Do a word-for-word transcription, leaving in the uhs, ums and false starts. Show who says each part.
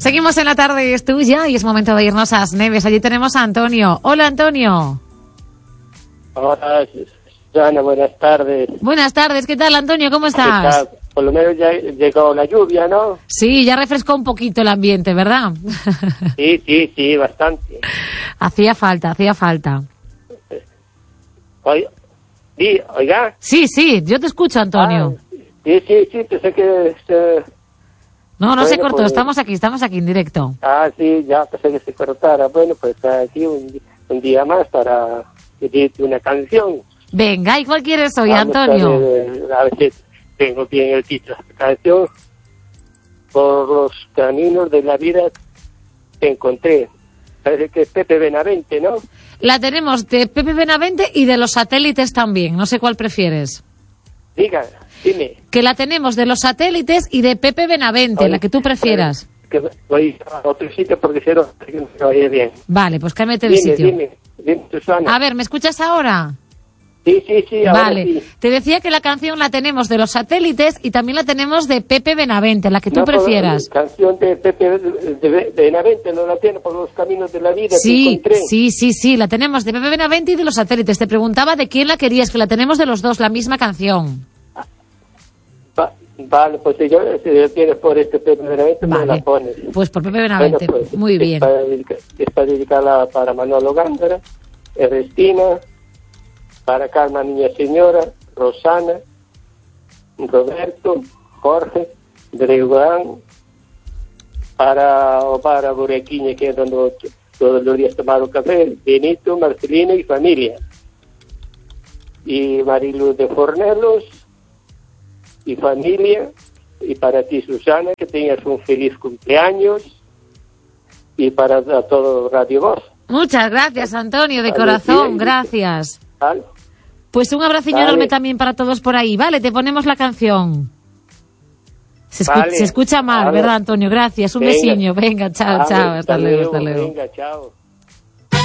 Speaker 1: Seguimos en la tarde, es tuya y es momento de irnos a Asneves. Allí tenemos a Antonio. Hola, Antonio.
Speaker 2: Hola, Susana, buenas tardes.
Speaker 1: Buenas tardes, ¿qué tal, Antonio? ¿Cómo estás?
Speaker 2: ¿Qué tal? Por lo menos ya llegó la lluvia, ¿no?
Speaker 1: Sí, ya refrescó un poquito el ambiente, ¿verdad?
Speaker 2: Sí, sí, sí, bastante.
Speaker 1: Hacía falta, hacía falta.
Speaker 2: Oiga, sí, oiga.
Speaker 1: Sí, sí, yo te escucho, Antonio.
Speaker 2: Ah, sí, sí, sí, pensé que... Eh,
Speaker 1: no, no
Speaker 2: bueno,
Speaker 1: se cortó,
Speaker 2: pues,
Speaker 1: estamos aquí, estamos aquí en directo.
Speaker 2: Ah, sí, ya pensé que se cortara. Bueno, pues aquí un, un día más para pedirte una canción.
Speaker 1: Venga, ¿y cuál quieres hoy,
Speaker 2: Vamos
Speaker 1: Antonio?
Speaker 2: A ver, a ver si tengo bien el título de la canción. Por los caminos de la vida te encontré. Parece que es Pepe Benavente, ¿no?
Speaker 1: La tenemos de Pepe Benavente y de Los Satélites también, no sé cuál prefieres.
Speaker 2: Diga, dime.
Speaker 1: Que la tenemos de Los Satélites y de Pepe Benavente,
Speaker 2: Oye,
Speaker 1: la que tú prefieras.
Speaker 2: Que voy a otro sitio porque si no, no se oye bien.
Speaker 1: Vale, pues cámbiate de
Speaker 2: Dime,
Speaker 1: sitio.
Speaker 2: dime, dime, Susana.
Speaker 1: A ver, ¿me escuchas ahora?
Speaker 2: Sí, sí, sí, ahora
Speaker 1: Vale,
Speaker 2: sí.
Speaker 1: te decía que la canción la tenemos de Los Satélites y también la tenemos de Pepe Benavente, la que tú
Speaker 2: No, por-
Speaker 1: prefieras.
Speaker 2: canción de Pepe de, de Benavente, no la tiene por los caminos de la vida. te
Speaker 1: Sí,
Speaker 2: encontré.
Speaker 1: sí, sí, sí, la tenemos de Pepe Benavente y de Los Satélites. Te preguntaba de quién la querías, que la tenemos de los dos, la misma canción.
Speaker 2: Va- vale, pues si yo, si yo tienes por este Pepe Benavente, me
Speaker 1: Vale,
Speaker 2: la pones.
Speaker 1: pues por Pepe Benavente,
Speaker 2: Bueno, pues,
Speaker 1: muy
Speaker 2: es
Speaker 1: bien.
Speaker 2: Para dedica- es para dedicarla para Manolo Gándara, Ernestina, para Carmen Niña Señora, Rosana, Roberto, Jorge, Dreguán, para para Borequiña, que es donde todos los días tomado café, Benito, Marcelina y familia. Y Mariluz de Fornelos y familia. Y para ti, Susana, que tengas un feliz cumpleaños. Y para a todo Radio Voz.
Speaker 1: Muchas gracias, Antonio, de
Speaker 2: Vale,
Speaker 1: corazón,
Speaker 2: bien.
Speaker 1: gracias.
Speaker 2: ¿Vale?
Speaker 1: Pues un abraciño
Speaker 2: Vale.
Speaker 1: enorme también para todos por ahí. Vale, te ponemos la canción. Se, escu-
Speaker 2: Vale.
Speaker 1: se escucha mal,
Speaker 2: Vale.
Speaker 1: ¿verdad, Antonio? Gracias, un
Speaker 2: Venga.
Speaker 1: besiño. Venga, chao,
Speaker 2: Vale,
Speaker 1: chao, hasta luego, hasta luego.
Speaker 2: Venga, chao.